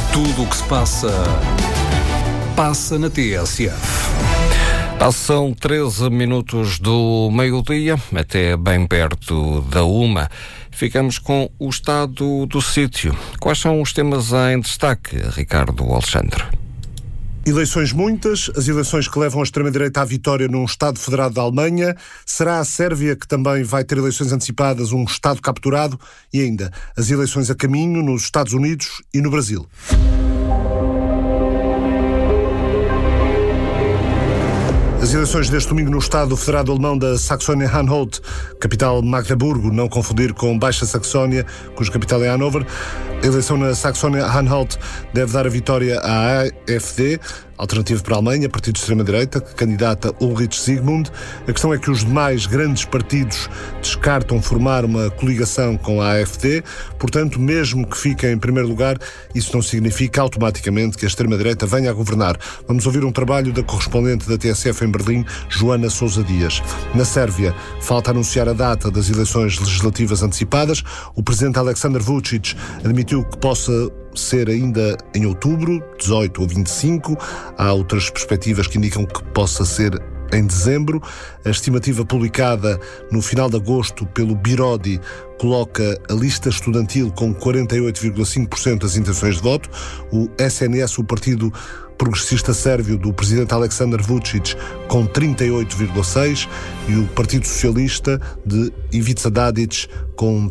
Tudo o que se passa na TSF. Passam 13 minutos do meio-dia, até bem perto da 1. Ficamos com o estado do sítio. Quais são os temas em destaque, Ricardo Alexandre? Eleições muitas, as eleições que levam a extrema-direita à vitória num Estado federado da Alemanha. Será a Sérvia que também vai ter eleições antecipadas, um Estado capturado? E ainda, as eleições a caminho nos Estados Unidos e no Brasil. As eleições deste domingo no Estado Federado Alemão da Saxónia-Anhalt, capital Magdeburgo, não confundir com Baixa Saxónia, cuja capital é Hannover. A eleição na Saxónia-Anhalt deve dar a vitória à AfD, Alternativa para a Alemanha, partido de extrema-direita, que candidata Ulrich Zygmunt. A questão é que os demais grandes partidos descartam formar uma coligação com a AfD, portanto, mesmo que fique em primeiro lugar, isso não significa automaticamente que a extrema-direita venha a governar. Vamos ouvir um trabalho da correspondente da TSF em Berlim, Joana Sousa Dias. Na Sérvia, falta anunciar a data das eleições legislativas antecipadas. O presidente Aleksandar Vučić admitiu que possa ser ainda em outubro, 18 ou 25. Há outras perspectivas que indicam que possa ser em dezembro. A estimativa publicada no final de agosto pelo Birodi coloca a lista estudantil com 48,5% das intenções de voto. O SNS, o partido progressista sérvio do presidente Aleksandar Vučić, com 38,6%, e o Partido Socialista de Ivica Dačić com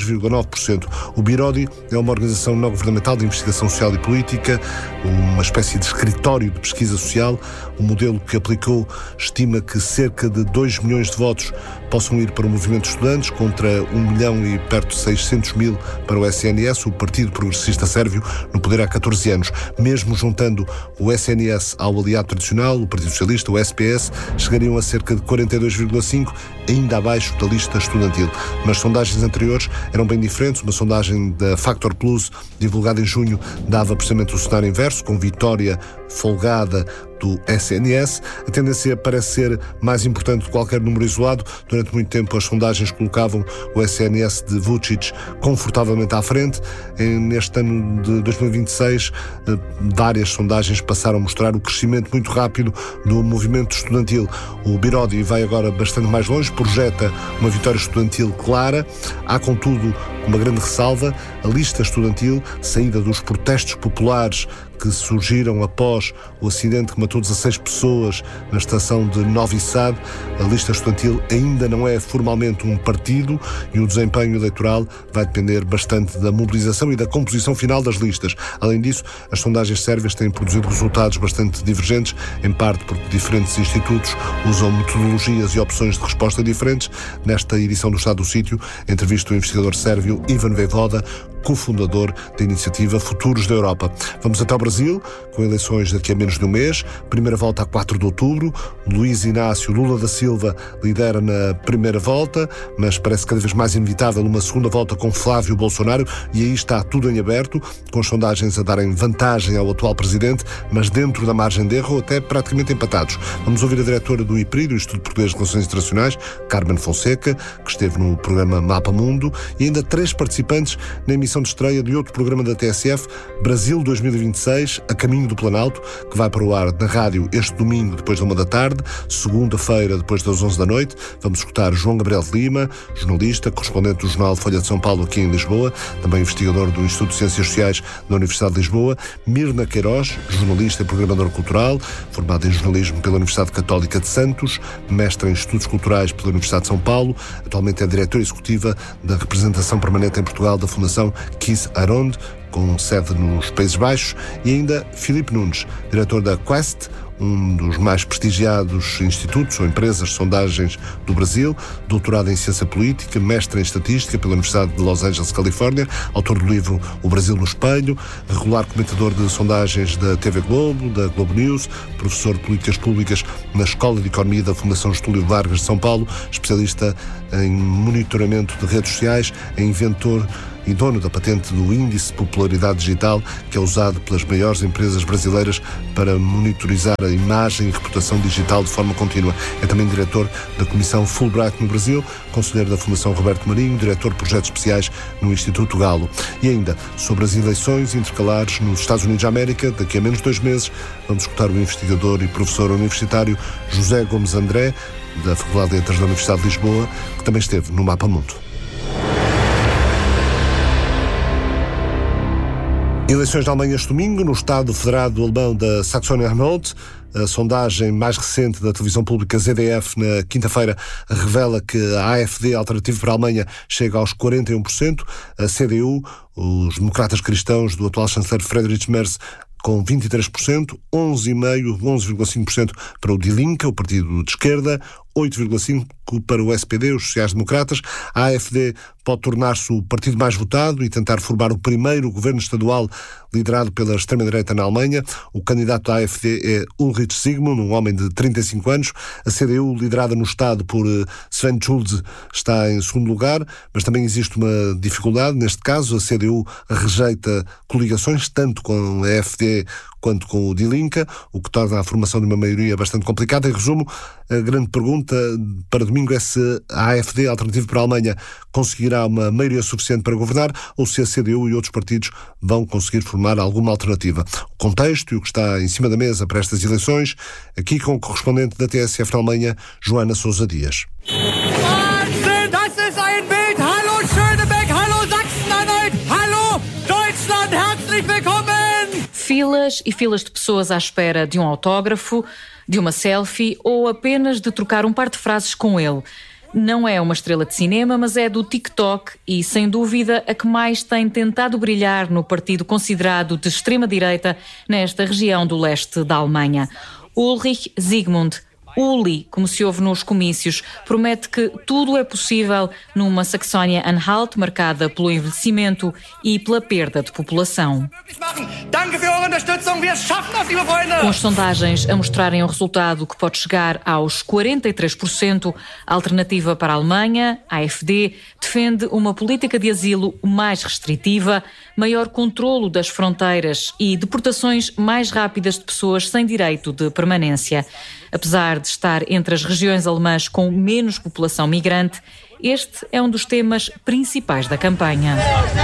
3,9%. O Birodi é uma organização não governamental de investigação social e política, uma espécie de escritório de pesquisa social. O modelo que aplicou estima que cerca de 2 milhões de votos possam ir para o movimento de estudantes, contra 1 milhão e perto de 600 mil para o SNS, o Partido Progressista Sérvio, no poder há 14 anos. Mesmo juntando o SNS ao aliado tradicional, o Partido Socialista, o SPS, chegariam a cerca de 42,5%, ainda abaixo da lista estudantil. Mas sondagens anteriores eram bem diferentes. Uma sondagem da Factor Plus, divulgada em junho, dava precisamente o cenário inverso, com vitória folgada do SNS. A tendência parece ser mais importante do que qualquer número isolado. Durante muito tempo as sondagens colocavam o SNS de Vučić confortavelmente à frente. Neste ano de 2026, várias sondagens passaram a mostrar o crescimento muito rápido do movimento estudantil. O Birodi vai agora bastante mais longe, projeta uma vitória estudantil clara. Há, contudo, uma grande ressalva: a lista estudantil, saída dos protestos populares que surgiram após o acidente que matou 16 pessoas na estação de Novi Sad, a lista estudantil ainda não é formalmente um partido, e o desempenho eleitoral vai depender bastante da mobilização e da composição final das listas. Além disso, as sondagens sérvias têm produzido resultados bastante divergentes, em parte porque diferentes institutos usam metodologias e opções de resposta diferentes. Nesta edição do Estado do Sítio, entrevista o investigador sérvio Ivan Vejvoda, cofundador da iniciativa Futuros da Europa. Vamos até ao Brasil, com eleições daqui a menos de um mês. Primeira volta a 4 de outubro. Luís Inácio Lula da Silva lidera na primeira volta, mas parece cada vez mais inevitável uma segunda volta com Flávio Bolsonaro, e aí está tudo em aberto, com as sondagens a darem vantagem ao atual presidente, mas dentro da margem de erro, até praticamente empatados. Vamos ouvir a diretora do IPRI, do Instituto Português de Relações Internacionais, Carmen Fonseca, que esteve no programa Mapa Mundo, e ainda 3 participantes na emissão de estreia de outro programa da TSF, Brasil 2026, a caminho do Planalto, que vai para o ar na rádio este domingo depois da 1 da tarde, segunda-feira depois das 11 da noite. Vamos escutar João Gabriel de Lima, jornalista, correspondente do jornal Folha de São Paulo aqui em Lisboa, também investigador do Instituto de Ciências Sociais da Universidade de Lisboa, Mirna Queiroz, jornalista e programador cultural, formada em jornalismo pela Universidade Católica de Santos, mestra em Estudos Culturais pela Universidade de São Paulo, atualmente é diretora executiva da representação permanente em Portugal da Fundação Kees Aronde, com sede nos Países Baixos, e ainda Filipe Nunes, diretor da Quest, um dos mais prestigiados institutos ou empresas de sondagens do Brasil, doutorado em Ciência Política, mestre em Estatística pela Universidade de Los Angeles, Califórnia, autor do livro O Brasil no Espelho, regular comentador de sondagens da TV Globo, da Globo News, professor de Políticas Públicas na Escola de Economia da Fundação Getúlio Vargas de São Paulo, especialista em monitoramento de redes sociais, é inventor e dono da patente do Índice de Popularidade Digital, que é usado pelas maiores empresas brasileiras para monitorizar a imagem e reputação digital de forma contínua. É também diretor da Comissão Fulbright no Brasil, conselheiro da Fundação Roberto Marinho, diretor de projetos especiais no Instituto Galo. E ainda sobre as eleições intercalares nos Estados Unidos da América, daqui a menos de 2 meses, vamos escutar o investigador e professor universitário José Gomes André, da Faculdade de Letras da Universidade de Lisboa, que também esteve no Mapa Mundo. Eleições na Alemanha este domingo, no Estado Federado Alemão da Saxônia-Anhalt. A sondagem mais recente da televisão pública ZDF na quinta-feira revela que a AfD, Alternativa para a Alemanha, chega aos 41%. A CDU, os democratas cristãos do atual chanceler Friedrich Merz, com 23%, 11,5% para o Die Linke, o partido de esquerda, 8,5% para o SPD, os sociais-democratas. A AfD pode tornar-se o partido mais votado e tentar formar o primeiro governo estadual liderado pela extrema-direita na Alemanha. O candidato da AfD é Ulrich Zygmunt, um homem de 35 anos. A CDU, liderada no Estado por Sven Schulze, está em segundo lugar, mas também existe uma dificuldade. Neste caso, a CDU rejeita coligações, tanto com a AfD quanto com o Die Linke, o que torna a formação de uma maioria bastante complicada. Em resumo, a grande pergunta para domingo é se a AfD, Alternativa para a Alemanha, conseguirá uma maioria suficiente para governar ou se a CDU e outros partidos vão conseguir formar alguma alternativa. O contexto e o que está em cima da mesa para estas eleições, aqui com o correspondente da TSF na Alemanha, Joana Sousa Dias. Filas e filas de pessoas à espera de um autógrafo, de uma selfie ou apenas de trocar um par de frases com ele. Não é uma estrela de cinema, mas é do TikTok e, sem dúvida, a que mais tem tentado brilhar no partido considerado de extrema-direita nesta região do leste da Alemanha. Ulrich Zygmunt, Uli, como se ouve nos comícios, promete que tudo é possível numa Saxônia-Anhalt marcada pelo envelhecimento e pela perda de população. Com as sondagens a mostrarem um resultado que pode chegar aos 43%, a Alternativa para a Alemanha, a AfD, defende uma política de asilo mais restritiva, maior controlo das fronteiras e deportações mais rápidas de pessoas sem direito de permanência. Apesar de estar entre as regiões alemãs com menos população migrante, este é um dos temas principais da campanha.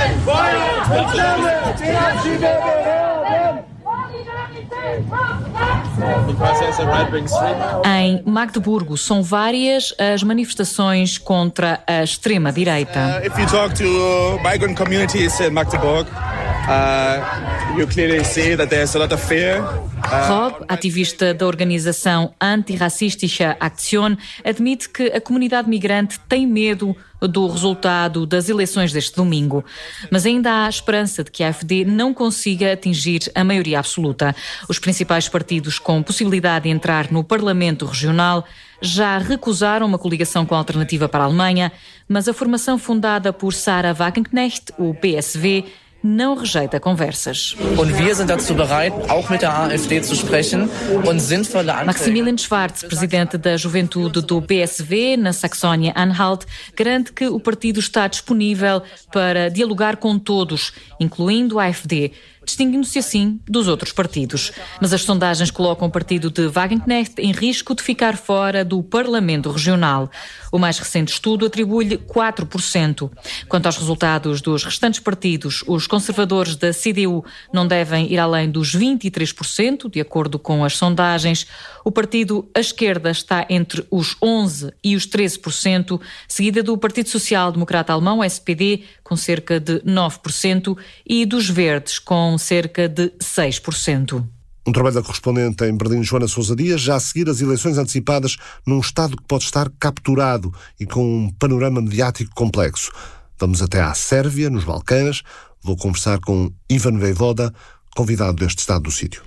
Em Magdeburgo são várias as manifestações contra a extrema-direita. If you talk to migrant communities in Magdeburg, you clearly see that there's a lot of fear. Rob, ativista da organização Antirassistische Aktion, admite que a comunidade migrante tem medo do resultado das eleições deste domingo. Mas ainda há esperança de que a AfD não consiga atingir a maioria absoluta. Os principais partidos com possibilidade de entrar no Parlamento Regional já recusaram uma coligação com a Alternativa para a Alemanha, mas a formação fundada por Sarah Wagenknecht, o PSV, não rejeita conversas. Und wir sind dazu bereit, auch mit der AfD zu sprechen und sinnvolle Anträge. Maximilian Schwarz, presidente da Juventude do PSV na Saxônia-Anhalt, garante que o partido está disponível para dialogar com todos, incluindo a AfD, distinguindo-se assim dos outros partidos. Mas as sondagens colocam o partido de Wagenknecht em risco de ficar fora do Parlamento Regional. O mais recente estudo atribui-lhe 4%. Quanto aos resultados dos restantes partidos, os conservadores da CDU não devem ir além dos 23%, de acordo com as sondagens. O partido à esquerda está entre os 11% e os 13%, seguida do Partido Social Democrata Alemão, SPD, com cerca de 9%, e dos Verdes, com cerca de 6%. Um trabalho da correspondente em Berlim, Joana Sousa Dias, já a seguir as eleições antecipadas num Estado que pode estar capturado e com um panorama mediático complexo. Vamos até à Sérvia, nos Balcãs. Vou conversar com Ivan Vejvoda, convidado deste Estado do Sítio.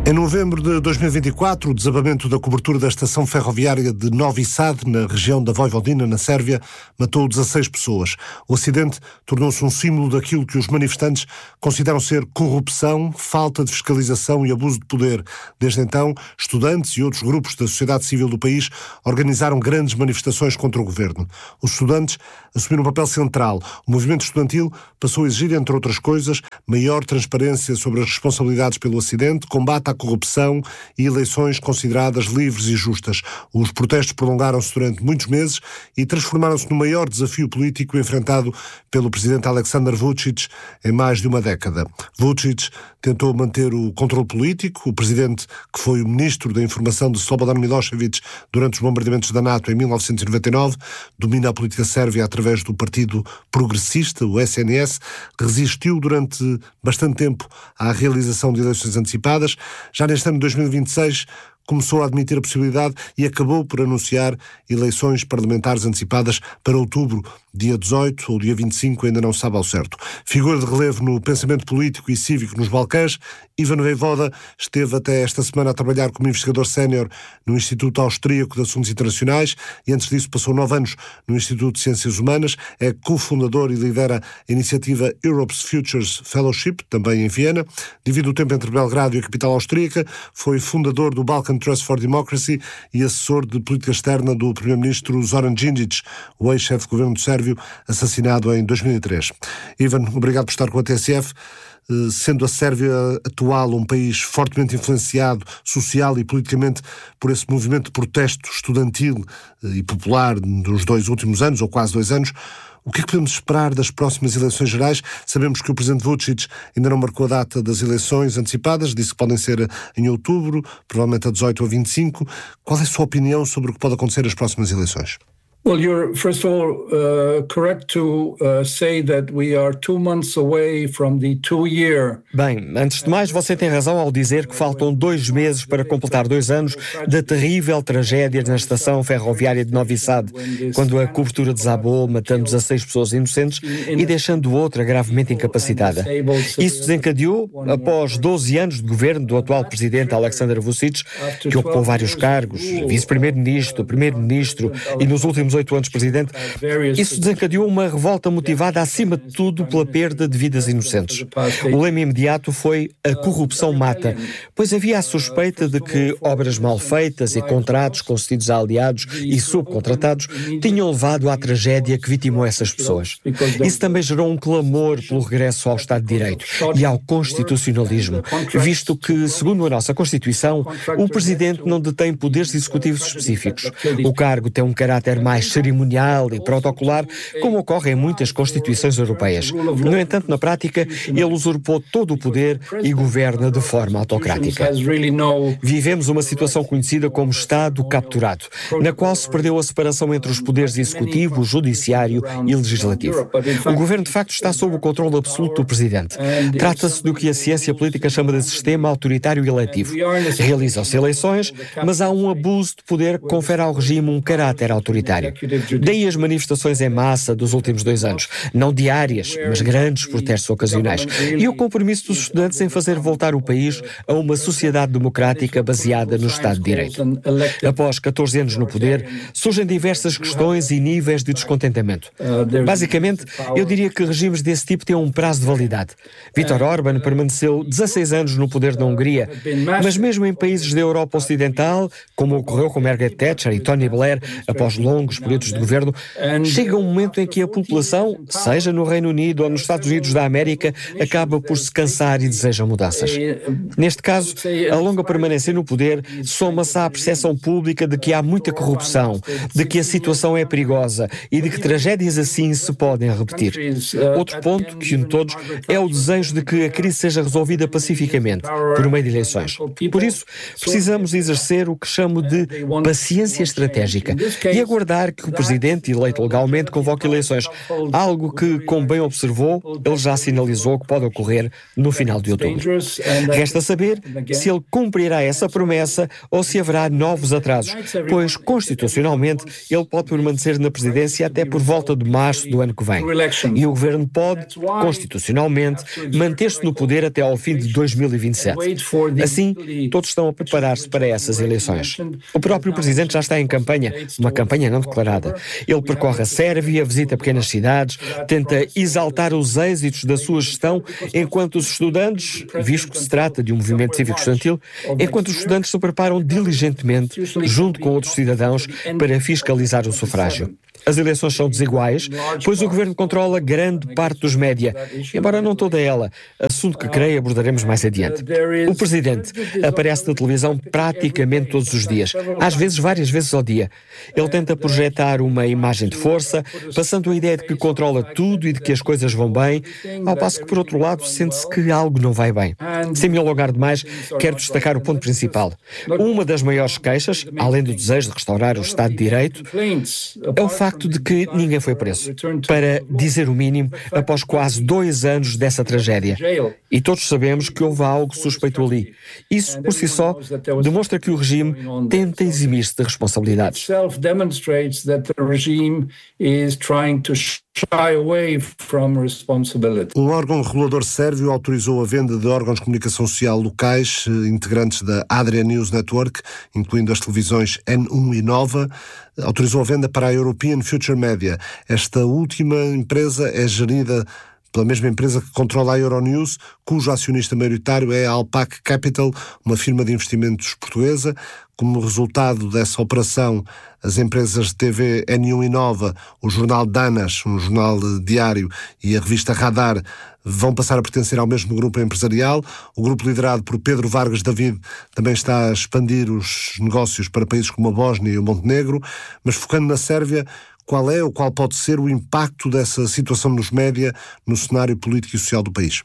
Em novembro de 2024, o desabamento da cobertura da estação ferroviária de Novi Sad, na região da Vojvodina, na Sérvia, matou 16 pessoas. O acidente tornou-se um símbolo daquilo que os manifestantes consideram ser corrupção, falta de fiscalização e abuso de poder. Desde então, estudantes e outros grupos da sociedade civil do país organizaram grandes manifestações contra o governo. Os estudantes assumiram um papel central. O movimento estudantil passou a exigir, entre outras coisas, maior transparência sobre as responsabilidades pelo acidente, combate à corrupção e eleições consideradas livres e justas. Os protestos prolongaram-se durante muitos meses e transformaram-se no maior desafio político enfrentado pelo presidente Aleksandar Vučić em mais de uma década. Vučić tentou manter o controle político. O presidente, que foi o ministro da Informação de Slobodan Milošević durante os bombardeamentos da NATO em 1999, domina a política sérvia através do Partido Progressista, o SNS, resistiu durante bastante tempo à realização de eleições antecipadas. Já neste ano de 2026, começou a admitir a possibilidade e acabou por anunciar eleições parlamentares antecipadas para outubro, dia 18 ou dia 25, ainda não se sabe ao certo. Figura de relevo no pensamento político e cívico nos Balcãs, Ivan Vojvoda esteve até esta semana a trabalhar como investigador sénior no Instituto Austríaco de Assuntos Internacionais e antes disso passou 9 anos no Instituto de Ciências Humanas, é cofundador e lidera a iniciativa Europe's Futures Fellowship, também em Viena. Divide o tempo entre Belgrado e a capital austríaca, foi fundador do Balkan Trust for Democracy e assessor de política externa do primeiro-ministro Zoran Đinđić, o ex-chefe de governo sérvio, assassinado em 2003. Ivan, obrigado por estar com a TSF. Sendo a Sérvia atual um país fortemente influenciado social e politicamente por esse movimento de protesto estudantil e popular dos 2 últimos anos, ou quase 2 anos, o que é que podemos esperar das próximas eleições gerais? Sabemos que o presidente Vučić ainda não marcou a data das eleições antecipadas, disse que podem ser em outubro, provavelmente a 18 ou 25. Qual é a sua opinião sobre o que pode acontecer nas próximas eleições? Well, you're first of all correct to say that we are 2 months away from the 2-year. Bem, antes de mais, você tem razão ao dizer que faltam 2 meses para completar 2 anos da terrível tragédia na estação ferroviária de Novi Sad, quando a cobertura desabou, matando 16 pessoas inocentes e deixando outra gravemente incapacitada. Isso desencadeou, após 12 anos de governo do atual presidente Aleksandar Vučić, que ocupou vários cargos, vice-primeiro-ministro, primeiro-ministro e nos últimos 8 anos presidente, isso desencadeou uma revolta motivada acima de tudo pela perda de vidas inocentes. O lema imediato foi "a corrupção mata", pois havia a suspeita de que obras mal feitas e contratos concedidos a aliados e subcontratados tinham levado à tragédia que vitimou essas pessoas. Isso também gerou um clamor pelo regresso ao Estado de Direito e ao constitucionalismo, visto que, segundo a nossa Constituição, o Presidente não detém poderes executivos específicos. O cargo tem um caráter mais cerimonial e protocolar, como ocorre em muitas constituições europeias. No entanto, na prática, ele usurpou todo o poder e governa de forma autocrática. Vivemos uma situação conhecida como Estado capturado, na qual se perdeu a separação entre os poderes executivo, judiciário e legislativo. O governo, de facto, está sob o controle absoluto do Presidente. Trata-se do que a ciência política chama de sistema autoritário eletivo. Realizam-se eleições, mas há um abuso de poder que confere ao regime um caráter autoritário. Daí as manifestações em massa dos últimos 2 anos, não diárias, mas grandes protestos ocasionais, e o compromisso dos estudantes em fazer voltar o país a uma sociedade democrática baseada no Estado de Direito. Após 14 anos no poder, surgem diversas questões e níveis de descontentamento. Basicamente, eu diria que regimes desse tipo têm um prazo de validade. Viktor Orbán permaneceu 16 anos no poder na Hungria, mas mesmo em países da Europa Ocidental, como ocorreu com Margaret Thatcher e Tony Blair, após longos períodos de governo, chega um momento em que a população, seja no Reino Unido ou nos Estados Unidos da América, acaba por se cansar e deseja mudanças. Neste caso, a longa permanência no poder soma-se à percepção pública de que há muita corrupção, de que a situação é perigosa e de que tragédias assim se podem repetir. Outro ponto que une todos é o desejo de que a crise seja resolvida pacificamente, por meio de eleições. Por isso, precisamos exercer o que chamo de paciência estratégica e aguardar evitar que o presidente eleito legalmente convoque eleições, algo que, como bem observou, ele já sinalizou que pode ocorrer no final de outubro. Resta saber se ele cumprirá essa promessa ou se haverá novos atrasos, pois, constitucionalmente, ele pode permanecer na presidência até por volta de março do ano que vem. E o governo pode, constitucionalmente, manter-se no poder até ao fim de 2027. Assim, todos estão a preparar-se para essas eleições. O próprio presidente já está em campanha, uma campanha não declarada. Ele percorre a Sérvia, visita pequenas cidades, tenta exaltar os êxitos da sua gestão, enquanto os estudantes, visto que se trata de um movimento cívico estudantil, enquanto os estudantes se preparam diligentemente, junto com outros cidadãos, para fiscalizar o sufrágio. As eleições são desiguais, pois o governo controla grande parte dos média, embora não toda ela, assunto que creio abordaremos mais adiante. O presidente aparece na televisão praticamente todos os dias, às vezes várias vezes ao dia. Ele tenta projetar uma imagem de força, passando a ideia de que controla tudo e de que as coisas vão bem, ao passo que, por outro lado, sente-se que algo não vai bem. Sem me alongar demais, quero destacar o ponto principal. Uma das maiores queixas, além do desejo de restaurar o Estado de Direito, é o facto de que ninguém foi preso, para dizer o mínimo, após quase 2 anos dessa tragédia. E todos sabemos que houve algo suspeito ali. Isso, por si só, demonstra que o regime tenta eximir-se de responsabilidades. Um órgão regulador sérvio autorizou a venda de órgãos de comunicação social locais, integrantes da Adria News Network, incluindo as televisões N1 e Nova, autorizou a venda para a European Future Media. Esta última empresa é gerida pela mesma empresa que controla a Euronews, cujo acionista maioritário é a Alpac Capital, uma firma de investimentos portuguesa. Como resultado dessa operação, as empresas de TV N1 e Nova, o jornal Danas, um jornal diário, e a revista Radar vão passar a pertencer ao mesmo grupo empresarial. O grupo liderado por Pedro Vargas David também está a expandir os negócios para países como a Bósnia e o Montenegro, mas focando na Sérvia, qual é ou qual pode ser o impacto dessa situação nos média no cenário político e social do país?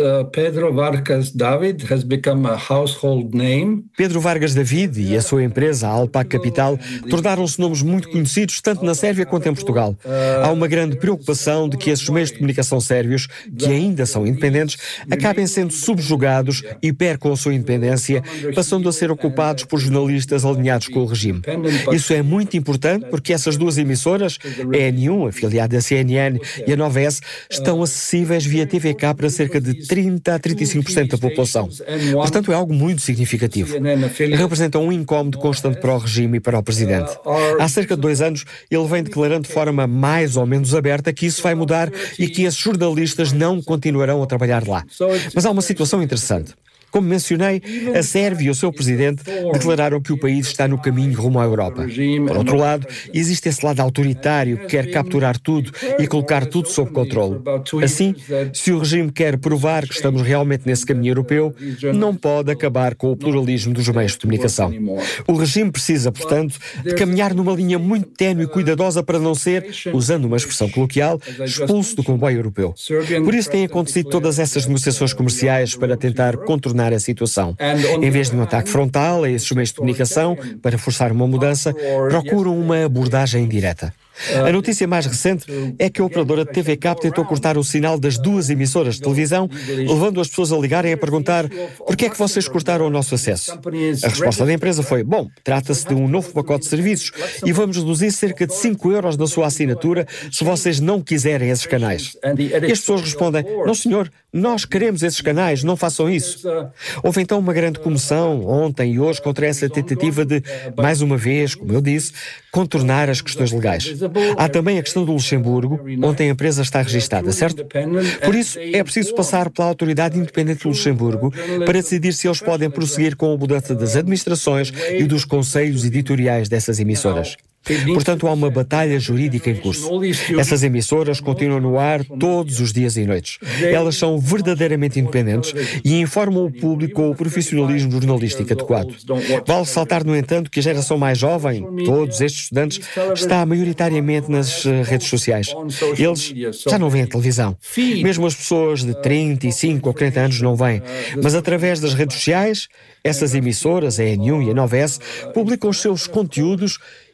Pedro Vargas David has become a household name. Pedro Vargas David e a sua empresa, a Alpac Capital, tornaram-se nomes muito conhecidos tanto na Sérvia quanto em Portugal. Há uma grande preocupação de que esses meios de comunicação sérvios, que ainda são independentes, acabem sendo subjugados e percam a sua independência, passando a ser ocupados por jornalistas alinhados com o regime. Isso é muito importante porque essas duas emissoras, a N1, afiliada da CNN, e a Nova S, estão acessíveis via TVK para cerca de 30% a 35% da população. Portanto, é algo muito significativo. Representa um incómodo constante para o regime e para o presidente. Há cerca de 2 anos, ele vem declarando de forma mais ou menos aberta que isso vai mudar e que esses jornalistas não continuarão a trabalhar lá. Mas há uma situação interessante. Como mencionei, a Sérvia e o seu presidente declararam que o país está no caminho rumo à Europa. Por outro lado, existe esse lado autoritário que quer capturar tudo e colocar tudo sob controle. Assim, se o regime quer provar que estamos realmente nesse caminho europeu, não pode acabar com o pluralismo dos meios de comunicação. O regime precisa, portanto, de caminhar numa linha muito ténue e cuidadosa para não ser, usando uma expressão coloquial, expulso do comboio europeu. Por isso têm acontecido todas essas negociações comerciais para tentar contornar a situação. Em vez de um ataque frontal a esses meios de comunicação para forçar uma mudança, procuram uma abordagem direta. A notícia mais recente é que a operadora de TVK tentou cortar o sinal das 2 emissoras de televisão, levando as pessoas a ligarem a perguntar por que é que vocês cortaram o nosso acesso. A resposta da empresa foi, trata-se de um novo pacote de serviços e vamos reduzir cerca de 5 euros na sua assinatura se vocês não quiserem esses canais. E as pessoas respondem, não senhor, nós queremos esses canais, não façam isso. Houve então uma grande comoção ontem e hoje contra essa tentativa de, mais uma vez, como eu disse, contornar as questões legais. Há também a questão do Luxemburgo, onde a empresa está registada, certo? Por isso, é preciso passar pela Autoridade Independente do Luxemburgo para decidir se eles podem prosseguir com a mudança das administrações e dos conselhos editoriais dessas emissoras. Portanto, há uma batalha jurídica em curso. Essas emissoras continuam no ar todos os dias e noites. Elas são verdadeiramente independentes e informam o público com o profissionalismo jornalístico adequado. Vale ressaltar, no entanto, que a geração mais jovem, todos estes estudantes, está maioritariamente nas redes sociais. Eles já não veem a televisão. Mesmo as pessoas de 35 ou 40 anos não veem. Mas através das redes sociais, essas emissoras, a N1 e a Nova S, publicam os seus conteúdos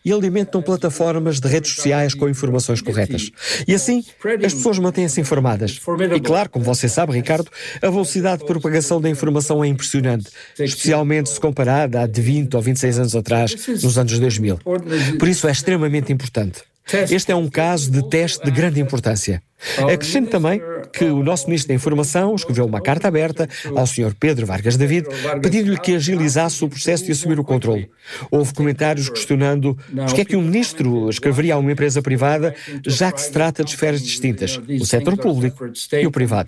e alimentam plataformas de redes sociais com informações corretas. E assim, as pessoas mantêm-se informadas. E claro, como você sabe, Ricardo, a velocidade de propagação da informação é impressionante, especialmente se comparada a de 20 ou 26 anos atrás, nos anos 2000. Por isso é extremamente importante. Este é um caso de teste de grande importância. Acrescento também que o nosso Ministro da Informação escreveu uma carta aberta ao Sr. Pedro Vargas David, pedindo-lhe que agilizasse o processo de assumir o controle. Houve comentários questionando porque é que um Ministro escreveria a uma empresa privada, já que se trata de esferas distintas, o setor público e o privado.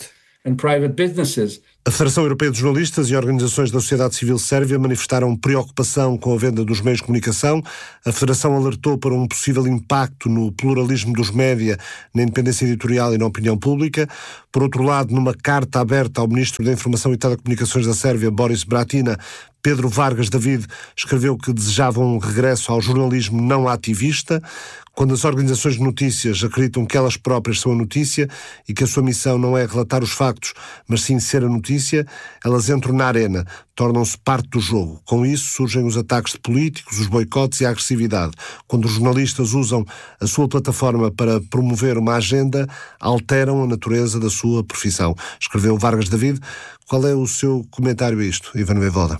A Federação Europeia de Jornalistas e organizações da sociedade civil sérvia manifestaram preocupação com a venda dos meios de comunicação. A Federação alertou para um possível impacto no pluralismo dos média, na independência editorial e na opinião pública. Por outro lado, numa carta aberta ao Ministro da Informação e Telecomunicações da Sérvia, Boris Bratina, Pedro Vargas David escreveu que desejava um regresso ao jornalismo não ativista. Quando as organizações de notícias acreditam que elas próprias são a notícia e que a sua missão não é relatar os factos, mas sim ser a notícia, elas entram na arena, tornam-se parte do jogo. Com isso surgem os ataques de políticos, os boicotes e a agressividade. Quando os jornalistas usam a sua plataforma para promover uma agenda, alteram a natureza da sua profissão. Escreveu Vargas David. Qual é o seu comentário a isto, Ivan Voivoda?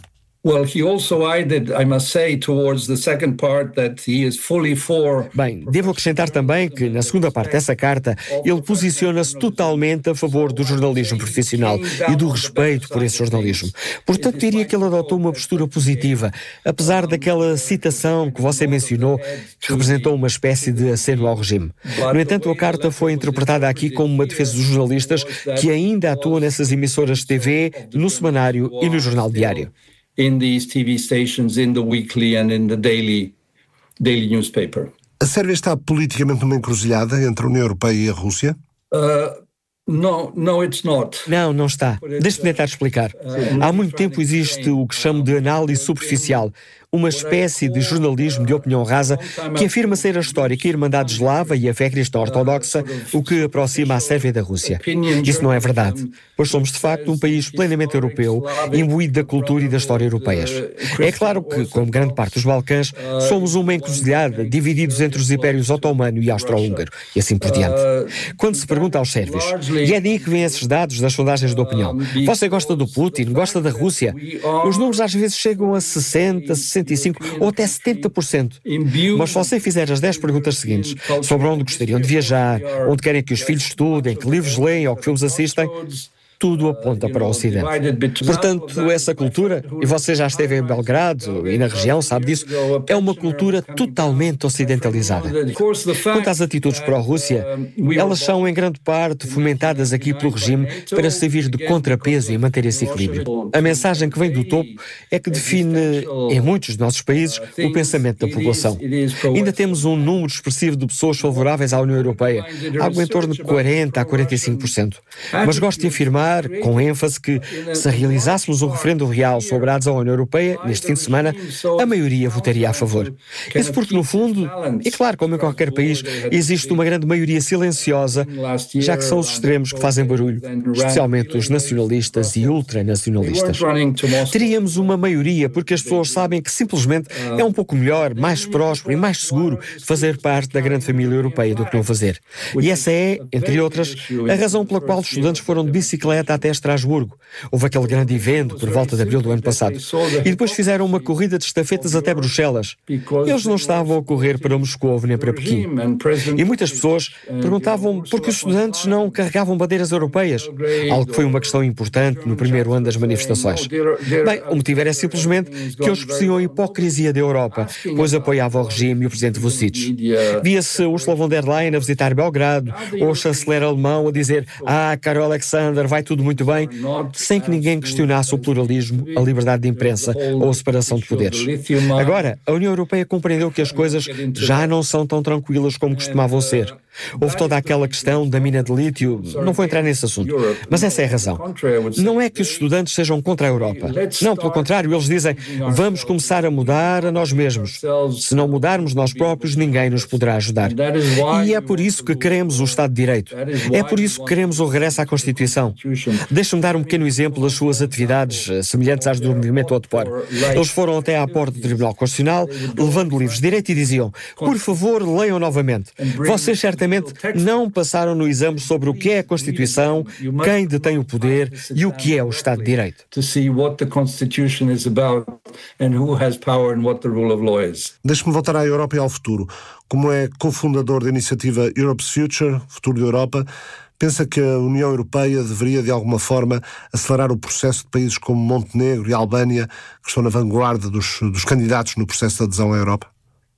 Bem, devo acrescentar também que, na segunda parte dessa carta, ele posiciona-se totalmente a favor do jornalismo profissional e do respeito por esse jornalismo. Portanto, diria que ele adotou uma postura positiva, apesar daquela citação que você mencionou, que representou uma espécie de aceno ao regime. No entanto, a carta foi interpretada aqui como uma defesa dos jornalistas que ainda atuam nessas emissoras de TV, no semanário e no jornal diário. In these TV stations, in the weekly and in the daily newspaper. A Sérvia está politicamente numa encruzilhada entre a União Europeia e a Rússia? No, it's not. Não está. Deixe-me tentar explicar. Há muito tempo existe o que chamo de análise superficial, uma espécie de jornalismo de opinião rasa que afirma ser a histórica Irmandade Eslava e a fé cristã ortodoxa o que aproxima a Sérvia da Rússia. Isso não é verdade, pois somos de facto um país plenamente europeu, imbuído da cultura e da história europeias. É claro que, como grande parte dos Balcãs, somos uma encruzilhada, divididos entre os impérios otomano e austro-húngaro, e assim por diante. Quando se pergunta aos sérvios, e é daí que vêm esses dados das sondagens de opinião, você gosta do Putin, gosta da Rússia? Os números às vezes chegam a 60%, 65% ou até 70%. Mas se você fizer as 10 perguntas seguintes sobre onde gostariam de viajar, onde querem que os filhos estudem, que livros leem ou que filmes assistem, tudo aponta para o Ocidente. Portanto, essa cultura, e você já esteve em Belgrado e na região, sabe disso, é uma cultura totalmente ocidentalizada. Quanto às atitudes pró-Rússia, elas são em grande parte fomentadas aqui pelo regime para servir de contrapeso e manter esse equilíbrio. A mensagem que vem do topo é que define, em muitos dos nossos países, o pensamento da população. Ainda temos um número expressivo de pessoas favoráveis à União Europeia, algo em torno de 40% a 45%. Mas gosto de afirmar com ênfase que, se realizássemos um referendo real sobre a adesão à União Europeia, neste fim de semana, a maioria votaria a favor. Isso porque, no fundo, e claro, como em qualquer país, existe uma grande maioria silenciosa, já que são os extremos que fazem barulho, especialmente os nacionalistas e ultranacionalistas. Teríamos uma maioria porque as pessoas sabem que simplesmente é um pouco melhor, mais próspero e mais seguro fazer parte da grande família europeia do que não fazer. E essa é, entre outras, a razão pela qual os estudantes foram de bicicleta até Estrasburgo. Houve aquele grande evento por volta de abril do ano passado. E depois fizeram uma corrida de estafetas até Bruxelas. Eles não estavam a correr para Moscou nem para Pequim. E muitas pessoas perguntavam por que os estudantes não carregavam bandeiras europeias, algo que foi uma questão importante no primeiro ano das manifestações. Bem, o motivo era simplesmente que eles expressiam a hipocrisia da Europa, pois apoiavam o regime e o presidente Vučić. Via-se Ursula von der Leyen a visitar Belgrado, ou o chanceler alemão a dizer caro Alexander, vai tudo muito bem, sem que ninguém questionasse o pluralismo, a liberdade de imprensa ou a separação de poderes. Agora, a União Europeia compreendeu que as coisas já não são tão tranquilas como costumavam ser. Houve toda aquela questão da mina de lítio, não vou entrar nesse assunto, mas essa é a razão. Não é que os estudantes sejam contra a Europa. Não, pelo contrário, eles dizem, vamos começar a mudar a nós mesmos. Se não mudarmos nós próprios, ninguém nos poderá ajudar. E é por isso que queremos o Estado de Direito. É por isso que queremos o regresso à Constituição. Deixe-me dar um pequeno exemplo das suas atividades semelhantes às do movimento Otpor. Eles foram até à porta do Tribunal Constitucional, levando livros de direito e diziam, por favor, leiam novamente. Vocês certamente não passaram no exame sobre o que é a Constituição, quem detém o poder e o que é o Estado de Direito. Deixe-me voltar à Europa e ao futuro. Como é cofundador da iniciativa Europe's Future, Futuro da Europa, pensa que a União Europeia deveria, de alguma forma, acelerar o processo de países como Montenegro e Albânia, que estão na vanguarda dos candidatos no processo de adesão à Europa?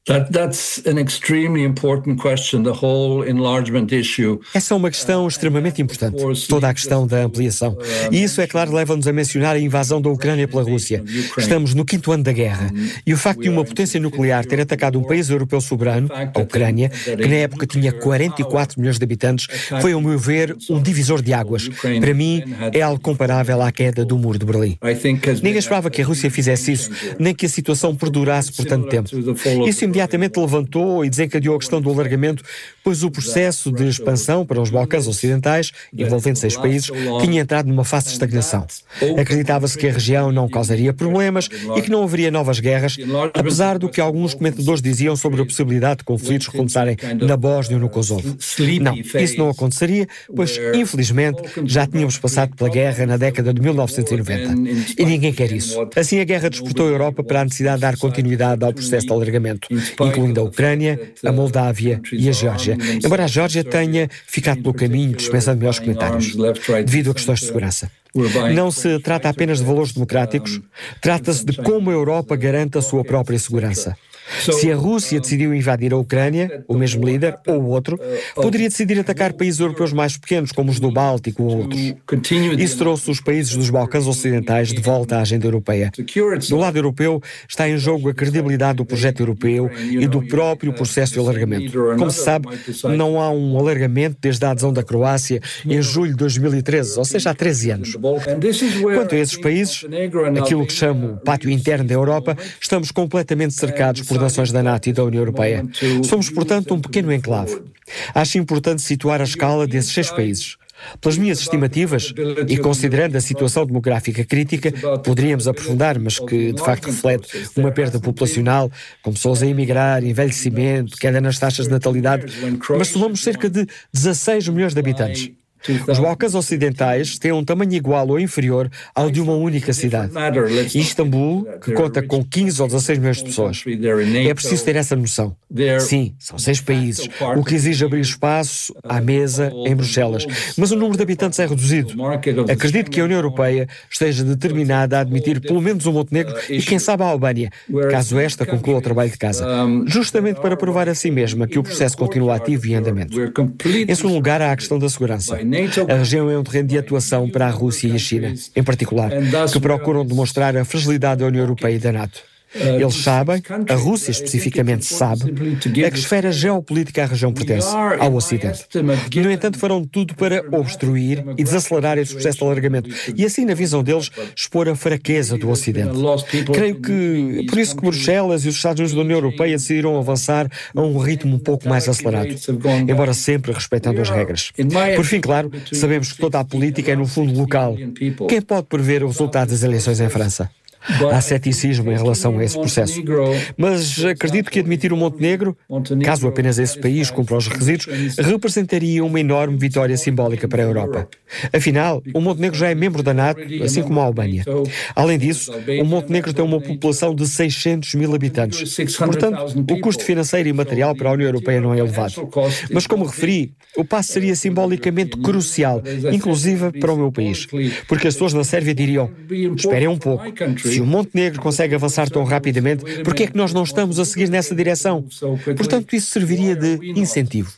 That's an extremely important question, the whole enlargement issue. Essa é uma questão extremamente importante, toda a questão da ampliação. E isso, é claro, leva-nos a mencionar a invasão da Ucrânia pela Rússia. Estamos no 5º ano da guerra. E o facto de uma potência nuclear ter atacado um país europeu soberano, a Ucrânia, que na época tinha 44 milhões de habitantes, foi, ao meu ver, um divisor de águas. Para mim, é algo comparável à queda do Muro de Berlim. Ninguém esperava que a Rússia fizesse isso, nem que a situação perdurasse por tanto tempo. Isso imediatamente levantou e desencadeou a questão do alargamento, pois o processo de expansão para os Balcãs Ocidentais, envolvendo 6 países, tinha entrado numa fase de estagnação. Acreditava-se que a região não causaria problemas e que não haveria novas guerras, apesar do que alguns comentadores diziam sobre a possibilidade de conflitos recomeçarem na Bósnia ou no Kosovo. Não, isso não aconteceria, pois, infelizmente, já tínhamos passado pela guerra na década de 1990. E ninguém quer isso. Assim, a guerra despertou a Europa para a necessidade de dar continuidade ao processo de alargamento, incluindo a Ucrânia, a Moldávia e a Geórgia. Embora a Geórgia tenha ficado pelo caminho, dispensando melhores comentários, devido a questões de segurança. Não se trata apenas de valores democráticos, trata-se de como a Europa garante a sua própria segurança. Se a Rússia decidiu invadir a Ucrânia, o mesmo líder, ou outro, poderia decidir atacar países europeus mais pequenos, como os do Báltico ou outros. Isso trouxe os países dos Balcãs Ocidentais de volta à agenda europeia. Do lado europeu, está em jogo a credibilidade do projeto europeu e do próprio processo de alargamento. Como se sabe, não há um alargamento desde a adesão da Croácia em julho de 2013, ou seja, há 13 anos. Quanto a esses países, aquilo que chamo o pátio interno da Europa, estamos completamente cercados por nações da NATO e da União Europeia. Somos, portanto, um pequeno enclave. Acho importante situar a escala desses 6 países. Pelas minhas estimativas, e considerando a situação demográfica crítica, poderíamos aprofundar, mas que de facto reflete uma perda populacional, com pessoas a emigrar, envelhecimento, queda nas taxas de natalidade, mas somamos cerca de 16 milhões de habitantes. Os Balcãs Ocidentais têm um tamanho igual ou inferior ao de uma única cidade. Istambul, que conta com 15 ou 16 milhões de pessoas. É preciso ter essa noção. Sim, são 6 países, o que exige abrir espaço à mesa em Bruxelas. Mas o número de habitantes é reduzido. Acredito que a União Europeia esteja determinada a admitir pelo menos o Montenegro e, quem sabe, a Albânia, caso esta conclua o trabalho de casa, justamente para provar a si mesma que o processo continua ativo e em andamento. Em segundo lugar, há a questão da segurança. A região é um terreno de atuação para a Rússia e a China, em particular, que procuram demonstrar a fragilidade da União Europeia e da NATO. Eles sabem, a Rússia especificamente sabe, a que esfera geopolítica a região pertence, ao Ocidente. No entanto, farão tudo para obstruir e desacelerar esse processo de alargamento e assim, na visão deles, expor a fraqueza do Ocidente. Creio que por isso que Bruxelas e os Estados Unidos da União Europeia decidiram avançar a um ritmo um pouco mais acelerado, embora sempre respeitando as regras. Por fim, claro, sabemos que toda a política é no fundo local. Quem pode prever o resultado das eleições em França? Há ceticismo em relação a esse processo. Mas acredito que admitir o Montenegro, caso apenas esse país cumpra os requisitos, representaria uma enorme vitória simbólica para a Europa. Afinal, o Montenegro já é membro da NATO, assim como a Albânia. Além disso, o Montenegro tem uma população de 600 mil habitantes. Portanto, o custo financeiro e material para a União Europeia não é elevado. Mas, como referi, o passo seria simbolicamente crucial, inclusive para o meu país. Porque as pessoas na Sérvia diriam, esperem um pouco, se o Montenegro consegue avançar tão rapidamente, por que é que nós não estamos a seguir nessa direção? Portanto, isso serviria de incentivo.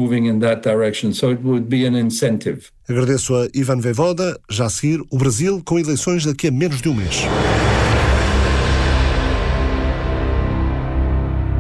Agradeço a Ivan Vojvoda. Já a seguir, o Brasil com eleições daqui a menos de um mês.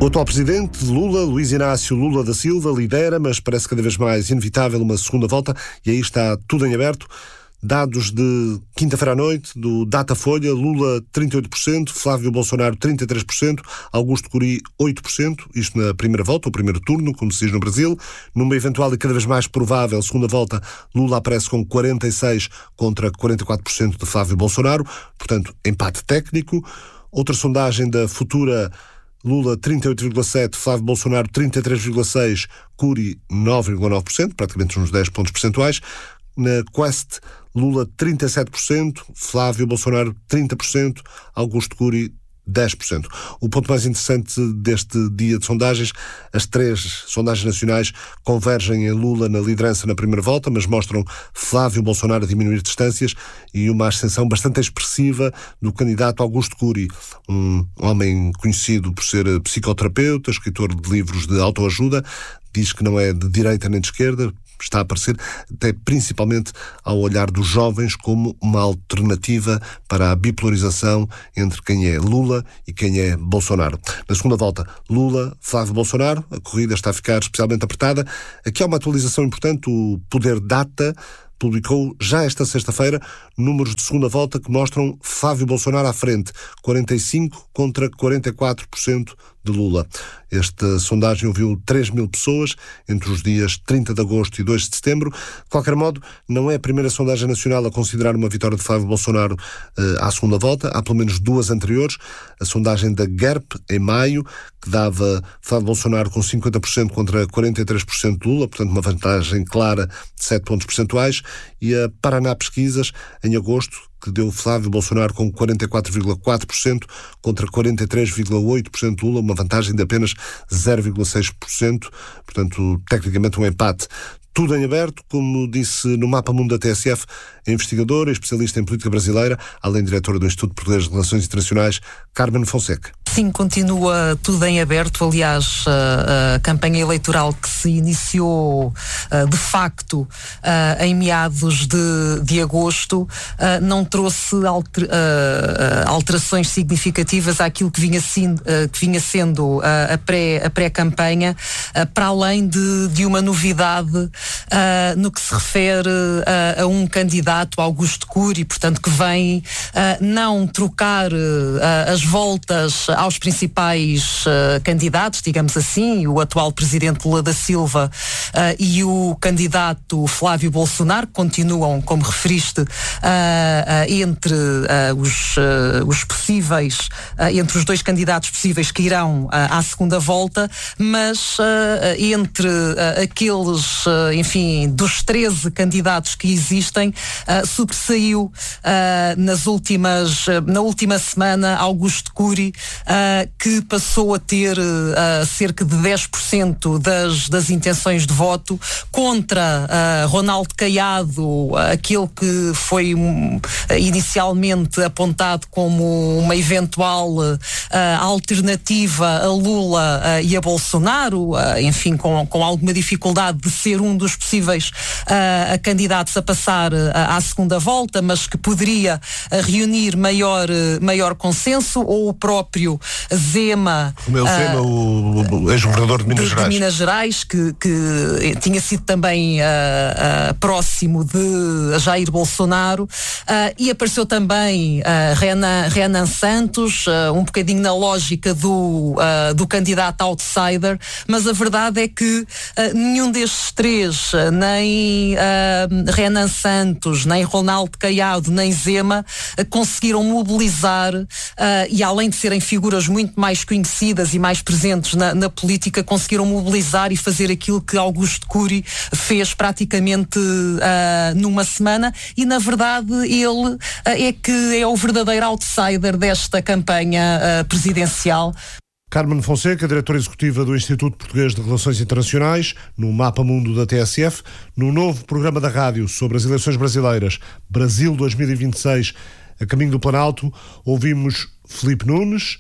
O atual presidente Lula, Luiz Inácio Lula da Silva, lidera, mas parece cada vez mais inevitável uma segunda volta, e aí está tudo em aberto. Dados de quinta-feira à noite, do Datafolha: Lula 38%, Flávio Bolsonaro 33%, Augusto Curi 8%, isto na primeira volta, o primeiro turno, como se diz no Brasil. Numa eventual e cada vez mais provável segunda volta, Lula aparece com 46% contra 44% de Flávio Bolsonaro, portanto, empate técnico. Outra sondagem da Futura: Lula 38,7%, Flávio Bolsonaro 33,6%, Curi 9,9%, praticamente uns 10 pontos percentuais. Na Quest, Lula 37%, Flávio Bolsonaro 30%, Augusto Curi 10%. O ponto mais interessante deste dia de sondagens: as três sondagens nacionais convergem em Lula na liderança na primeira volta, mas mostram Flávio Bolsonaro a diminuir distâncias e uma ascensão bastante expressiva do candidato Augusto Curi, um homem conhecido por ser psicoterapeuta, escritor de livros de autoajuda, diz que não é de direita nem de esquerda, está a aparecer até principalmente ao olhar dos jovens como uma alternativa para a bipolarização entre quem é Lula e quem é Bolsonaro. Na segunda volta, Lula, Flávio Bolsonaro, a corrida está a ficar especialmente apertada. Aqui há uma atualização importante: o Poder Data publicou já esta sexta-feira números de segunda volta que mostram Flávio Bolsonaro à frente, 45% contra 44% de Lula. Esta sondagem ouviu 3 mil pessoas entre os dias 30 de agosto e 2 de setembro. De qualquer modo, não é a primeira sondagem nacional a considerar uma vitória de Flávio Bolsonaro à segunda volta. Há pelo menos duas anteriores. A sondagem da GERP, em maio, que dava Flávio Bolsonaro com 50% contra 43% de Lula, portanto uma vantagem clara de 7 pontos percentuais, e a Paraná Pesquisas, em agosto, que deu Flávio Bolsonaro com 44,4% contra 43,8% de Lula, uma vantagem de apenas 0,6%, portanto, tecnicamente um empate. Tudo em aberto, como disse no Mapa Mundo da TSF, a investigadora e especialista em política brasileira, além de diretora do Instituto Português de Relações Internacionais, Carmen Fonseca. Sim, continua tudo em aberto. Aliás, a campanha eleitoral que se iniciou de facto em meados de agosto não trouxe alterações significativas àquilo que vinha sendo a pré-campanha, para além de uma novidade no que se refere a um candidato, Augusto Curi, portanto, que vem não trocar as voltas aos principais candidatos, digamos assim, o atual presidente Lula da Silva e o candidato Flávio Bolsonaro, que continuam, como referiste, entre os possíveis, entre os dois candidatos possíveis que irão à segunda volta, mas entre aqueles, enfim, dos 13 candidatos que existem, sobressaiu na última semana Augusto Curi, que passou a ter cerca de 10% das intenções de voto, contra Ronaldo Caiado, aquele que foi inicialmente apontado como uma eventual alternativa a Lula e a Bolsonaro, enfim, com alguma dificuldade de ser um dos possíveis candidatos a passar à segunda volta, mas que poderia reunir maior consenso, ou o próprio Zema, o ex-governador de Minas Gerais, que tinha sido também próximo de Jair Bolsonaro, e apareceu também Renan Santos, um bocadinho na lógica do candidato outsider, mas a verdade é que nenhum destes três, nem Renan Santos, nem Ronaldo Caiado, nem Zema, conseguiram mobilizar, e além de serem figuras muito mais conhecidas e mais presentes na política, conseguiram mobilizar e fazer aquilo que Augusto Curi fez praticamente numa semana, e na verdade ele é que é o verdadeiro outsider desta campanha presidencial. Carmen Fonseca, diretora executiva do Instituto Português de Relações Internacionais, no Mapa Mundo da TSF. No novo programa da rádio sobre as eleições brasileiras, Brasil 2026, a caminho do Planalto, ouvimos Filipe Nunes,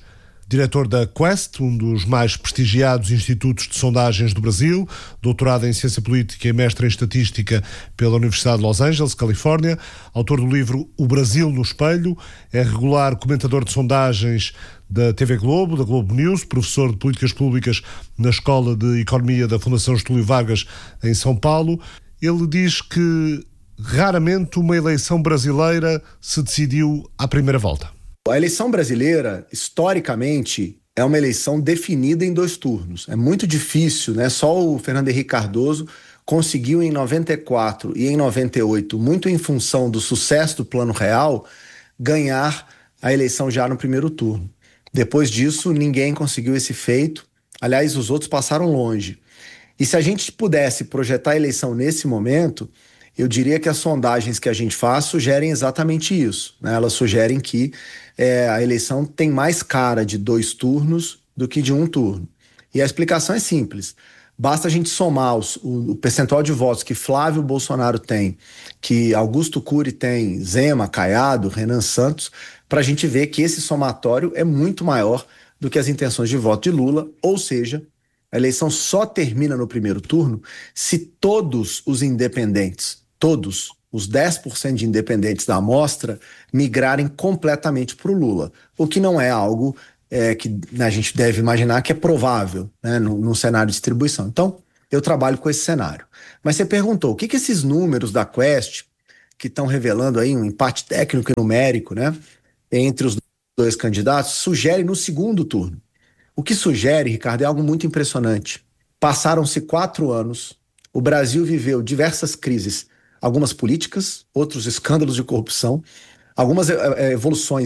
diretor da Quest, um dos mais prestigiados institutos de sondagens do Brasil, doutorado em Ciência Política e mestre em Estatística pela Universidade de Los Angeles, Califórnia, autor do livro O Brasil no Espelho, é regular comentador de sondagens da TV Globo, da Globo News, professor de Políticas Públicas na Escola de Economia da Fundação Getúlio Vargas, em São Paulo. Ele diz que raramente uma eleição brasileira se decidiu à primeira volta. A eleição brasileira, historicamente, é uma eleição definida em 2 turnos. É muito difícil, né? Só o Fernando Henrique Cardoso conseguiu em 94 e em 98, muito em função do sucesso do Plano Real, ganhar a eleição já no primeiro turno. Depois disso, ninguém conseguiu esse feito. Aliás, os outros passaram longe. E se a gente pudesse projetar a eleição nesse momento, eu diria que as sondagens que a gente faz sugerem exatamente isso, né? Elas sugerem que a eleição tem mais cara de 2 turnos do que de 1 turno. E a explicação é simples. Basta a gente somar o percentual de votos que Flávio Bolsonaro tem, que Augusto Cury tem, Zema, Caiado, Renan Santos, para a gente ver que esse somatório é muito maior do que as intenções de voto de Lula, ou seja, a eleição só termina no primeiro turno se todos os independentes, todos os 10% de independentes da amostra migrarem completamente para o Lula, o que não é algo que a gente deve imaginar que é provável, né, num cenário de distribuição. Então, eu trabalho com esse cenário. Mas você perguntou, o que esses números da Quest, que estão revelando aí um empate técnico e numérico, né, entre os 2 candidatos, sugerem no segundo turno? O que sugere, Ricardo, é algo muito impressionante. Passaram-se 4 anos, o Brasil viveu diversas crises, algumas políticas, outros escândalos de corrupção, algumas evoluções